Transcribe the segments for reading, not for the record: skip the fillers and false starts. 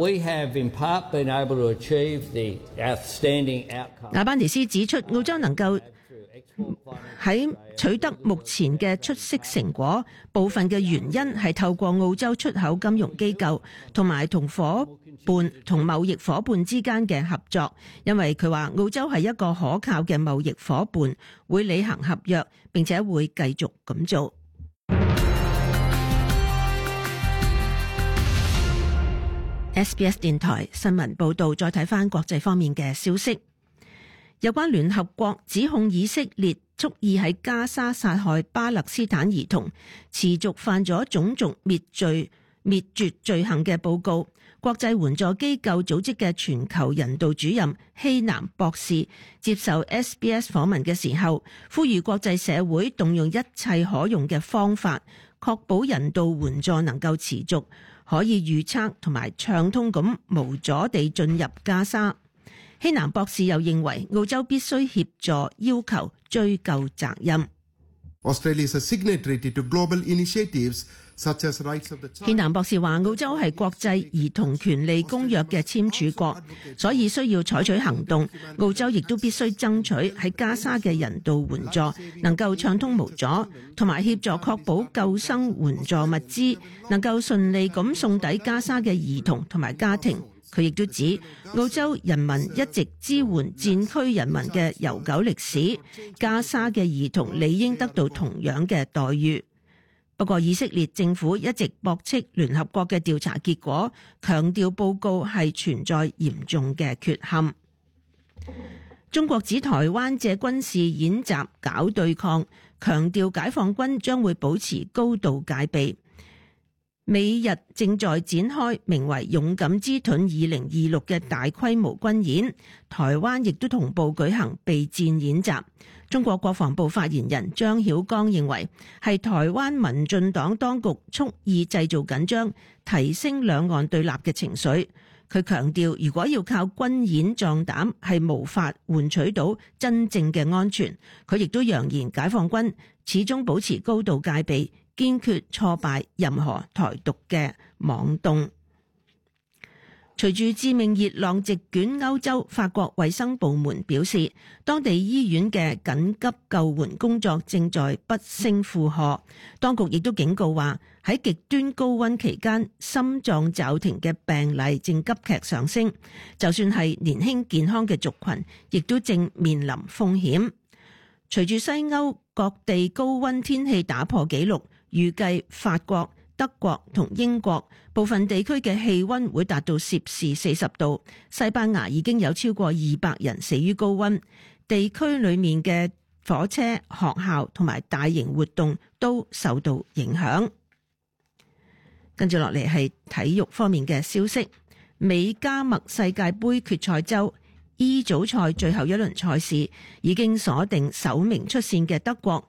We have in part been able to achieve the outstanding outcome. 阿班尼斯指出，澳洲能夠喺取得目前嘅出色成果，部分嘅原因係透過澳洲出口金融機構同埋同夥伴同貿易夥伴之間嘅合作，因為佢話澳洲係一個可靠嘅貿易夥伴，會履行合約，並且會繼續咁做。SBS 電台新聞報導，再睇返國際方面嘅消息。有關聯合國指控以色列蓄意喺加沙殺害巴勒斯坦兒童，持續犯咗種族滅絕罪行嘅報告，國際援助機構組織嘅全球人道主任希南博士接受 SBS 訪問嘅時候，呼籲國際社會動用一切可用嘅方法，確保人道援助能夠持續，可以預測同埋暢通咁無阻地進入加沙。希南博士又認為澳洲必須協助要求追究責任。 Australia is a signatory to global initiatives such as rights of the child. 希南博士話澳洲係國際兒童權利公約嘅簽署國，所以需要採取行動。澳洲亦都必須爭取喺加沙嘅人道援助能夠暢通無阻，同埋協助確保救生援助物資能夠順利咁送抵加沙嘅兒童同埋家庭。佢亦都指澳洲人民一直支援戰區人民嘅悠久歷史，加沙嘅兒童理應得到同樣嘅待遇。不過以色列政府一直駁斥聯合國嘅調查結果，強調報告係存在嚴重嘅缺陷。中國指台灣借軍事演習搞對抗，強調解放軍將會保持高度戒備。美日正在展開名為勇敢之盾2026嘅大規模軍演，台灣亦都同步舉行備戰演習。中國國防部發言人張曉剛認為係台灣民進黨當局蓄意製造緊張，提升兩岸對立嘅情緒。佢強調，如果要靠軍演壯膽，係無法換取到真正嘅安全。佢亦都揚言解放軍始終保持高度戒備，堅決挫敗任何台獨嘅妄動。隨住致命熱浪席捲歐洲，法國衛生部門表示，當地醫院嘅緊急救援工作正在不勝負荷。當局亦都警告話，喺極端高溫期間，心臟驟停嘅病例正急劇上升。就算係年輕健康嘅族群，亦都正面臨風險。隨住西歐各地高溫天氣打破紀錄，預計法國、德國同英國部分地區嘅氣溫會達到攝氏40度。西班牙已經有超過200人死於高溫，地區裏面嘅火車、學校同埋大型活動都受到影響。跟住落嚟係體育方面嘅消息，美加墨世界盃決賽周 E 組賽最後一輪賽事已經鎖定首名出線嘅德國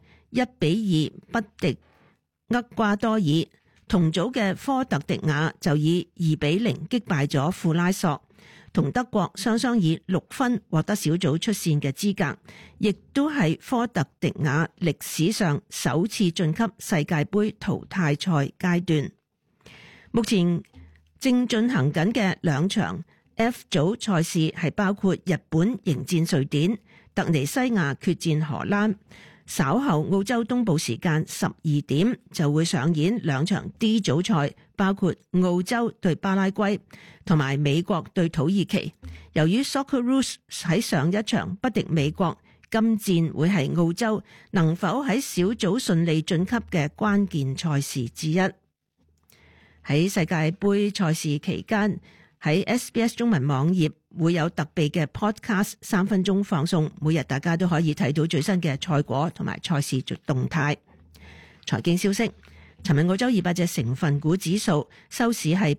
1-2不敵厄瓜多爾，同組嘅科特迪瓦就以2-0擊敗咗庫拉索，同德國雙雙以6分獲得小組出線嘅資格，亦都係科特迪瓦歷史上首次晉級世界盃淘汰賽階段。目前正進行緊嘅兩場 F 組賽事係包括日本迎戰瑞典，突尼西亞決戰荷蘭。稍後澳洲東部時間12點就會上演兩場 D 組賽，包括澳洲對巴拉圭同埋美國對土耳其。由於 Socceroos 喺上一場不敵美國，今戰會係澳洲能否喺小組順利晉級嘅關鍵賽事之一。喺世界盃賽事期間，喺 SBS 中文網頁會有特備嘅 podcast 3分鐘放送，每日大家都可以睇到最新嘅賽果同埋賽事動態。財經消息，尋日澳洲200隻成分股指數收市係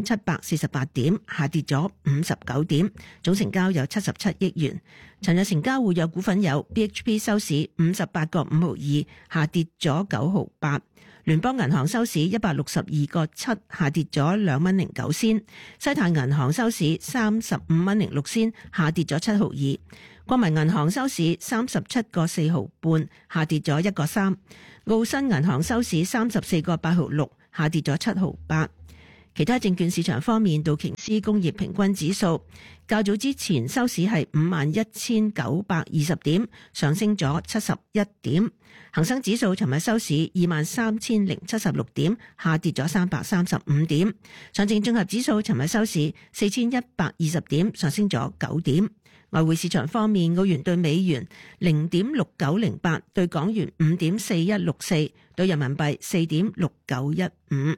8748點，下跌咗59點，總成交有77億元。尋日成交活躍股份有 BHP 收市58個5毫2，下跌咗9毫8。聯邦銀行收市162個7，下跌咗2蚊09仙。西太銀行收市35蚊06仙，下跌咗7毫2。國民銀行收市37個4毫半，下跌咗1個3。澳新銀行收市34個8毫6，下跌咗7毫8。 其他證券市場方面，道瓊斯工業平均指數較早之前收市係51,920點，上升咗71點。恒生指數尋日收市23,076點，下跌咗335點。上證綜合指數尋日收市4,120點，上升咗9點。外匯市場方面，澳元對美元0.6908，對港元5.4164，對人民幣4.6915。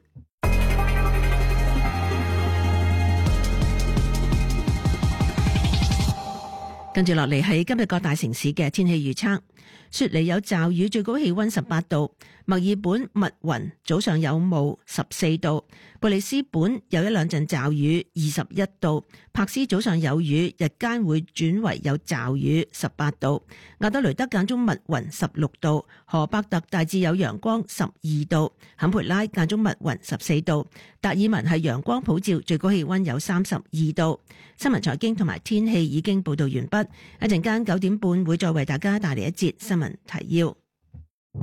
跟住落嚟係今日各大城市嘅天氣預測。雪梨有驟雨，最高氣溫18度；墨爾本密雲，早上有霧，14度；布里斯本有一兩陣驟雨，21度；柏斯早上有雨，日間會轉為有驟雨，18度；亞德雷德間中密雲，16度；荷伯特大致有陽光，12度；坎培拉間中密雲，14度；達爾文係陽光普照，最高氣溫有32度。新聞財經同埋天氣已經報道完畢，一陣間9點半會再為大家帶嚟一節新聞提要。